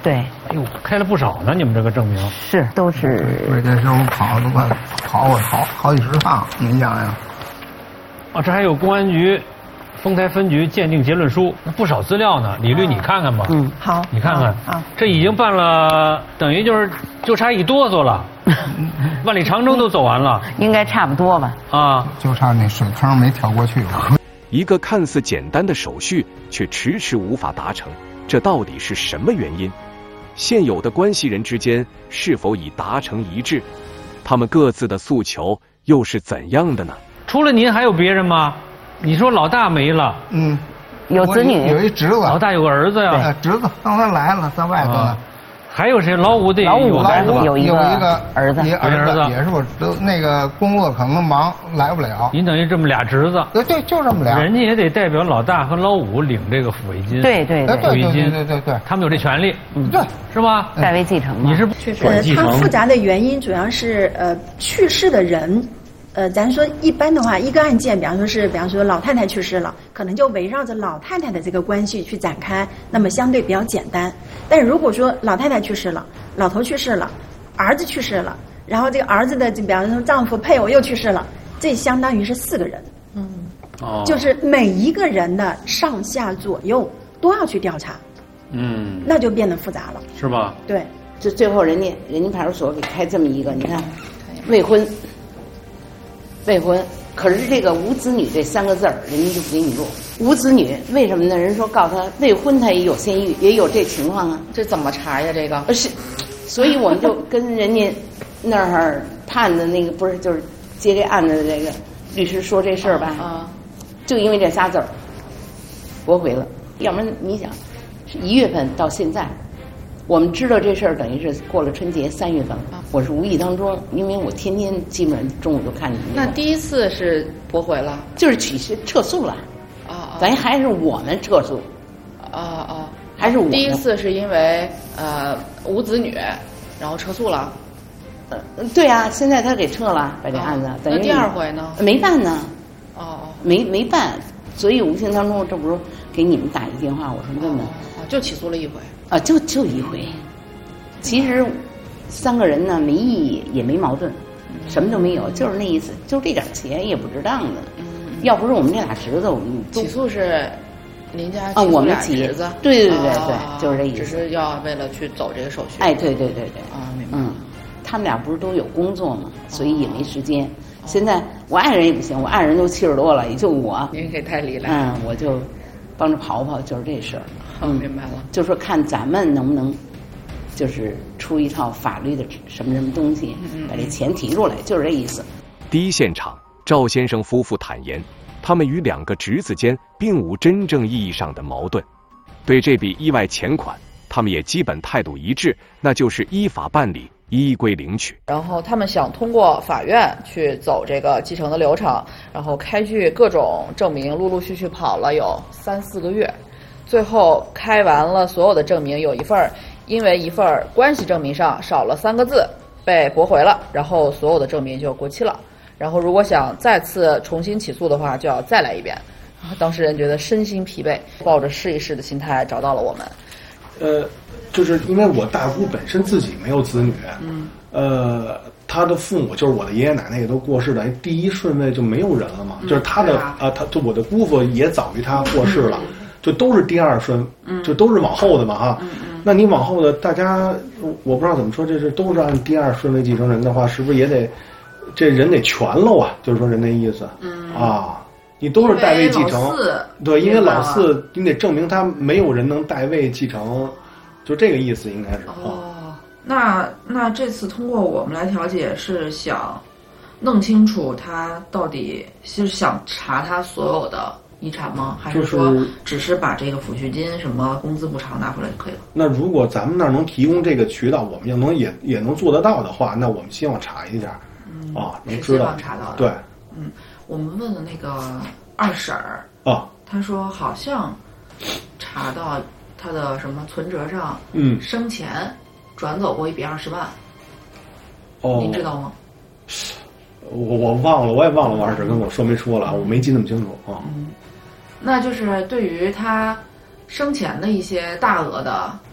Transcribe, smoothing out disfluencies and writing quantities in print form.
对。 哎呦，开了不少呢，你们这个证明是都是。 对，这时候跑了快跑过好几十趟，您想想。 哦，这还有公安局丰台分局鉴定结论书，那不少资料呢。李律，你看看吧。 嗯，好。 你看看啊， 这已经办了，等于就差一哆嗦了，万里长征都走完了。 应该差不多吧。 啊， 就差那水坑没跳过去了。 一个看似简单的手续，却迟迟无法达成，这到底是什么原因？现有的关系人之间是否已达成一致？他们各自的诉求又是怎样的呢？ 除了您还有别人吗？你说老大没了， 有子女， 有一侄子， 老大有个儿子呀。 侄子刚才来了，在外头呢。 还有谁？老五得有孩子吧？ 有一个儿子， 也是我侄子，那个工作可能忙来不了。 您等于这么俩侄子？ 对，就这么俩。 人家也得代表老大和老五领这个抚慰金。 对， 抚慰金， 对， 他们有这权利。 对， 是吧？ 代为继承嘛。 你是它复杂的原因主要是去世的人。咱说一般的话，一个案件，比方说老太太去世了，可能就围绕着老太太的这个关系去展开，那么相对比较简单。但是如果说老太太去世了，老头去世了，儿子去世了，然后这个儿子的，比方说丈夫、配偶又去世了，这相当于是4个人。就是每一个人的上下左右都要去调查。那就变得复杂了， 是吧？ 对， 这最后人家派出所给开这么一个，你看，未婚，可是这个无子女这3个字儿，人家就不给你录。无子女为什么呢？人说告诉他未婚，他也有先育，也有这情况啊。 这怎么查呀？这个是，所以我们就跟人家那儿判的那个不是，就是接这案子的这个律师说这事儿吧，就因为这仨字儿驳回了。要不然你想，是1月份到现在。我们知道这事儿，等于是过了春节3月份了。我是无意当中，因为我天天基本上中午就看见。 那第一次是驳回了， 就是撤诉了。等于还是我们撤诉。还是我们。 第一次是因为无子女，然后撤诉了。 对啊，现在他给撤了，把这案子。 那第2回呢？ 没办呢。没办，所以无形当中，这不是给你们打一电话，我说问问。 就起诉了1回。 就1回，其实3个人呢没异议也没矛盾，什么都没有，就是那意思，就这点钱也不值当的。要不是我们这俩侄子，我们起诉是您家我们侄子， 对，就是这意思。 只是要为了去走这个手续。 对。 明白。 他们俩不是都有工作嘛，所以也没时间。现在我爱人也不行，我爱人都70多了，也就我。 您给太理了。 我就帮着跑，就是这事儿。 明白了。 就说看咱们能不能，就是出一套法律的什么东西，把这钱提出来，就是这意思。 第一现场，赵先生夫妇坦言，他们与2个侄子间并无真正意义上的矛盾。对这笔意外钱款，他们也基本态度一致，那就是依法办理，依规领取。 然后他们想通过法院去走这个继承的流程，然后开具各种证明，陆陆续续跑了有3、4个月。最后开完了所有的证明，有一份因为一份关系证明上少了3个字被驳回了，然后所有的证明就过期了。然后如果想再次重新起诉的话，就要再来一遍。当事人觉得身心疲惫，抱着试一试的心态找到了我们。 就是因为我大姑本身自己没有子女，她的父母就是我的爷爷奶奶也都过世了，第一顺位就没有人了嘛，就是她的就我的姑父也早于她过世了。就都是第2顺，就都是往后的嘛哈。那你往后的大家，我不知道怎么说，这是都是按第2顺位继承人的话，是不是也得这人得全喽啊？就是说人那意思。你都是代位继承。对，因为老4你得证明他没有人能代位继承，就这个意思应该是。 那这次通过我们来调解，是想弄清楚他到底是想查他所有的遗产吗？还是说只是把这个抚恤金、什么工资补偿拿回来就可以了？ 那如果咱们那儿能提供这个渠道，我们也能做得到的话，那我们希望查一下，能知道。 希望查到的。 对， 我们问了那个2婶儿他说好像查到他的什么存折上，生前转走过120万。您知道吗？ 我忘了，我也忘了我2婶跟我说没说了，我没记那么清楚啊。 那就是对于他生前的一些大额的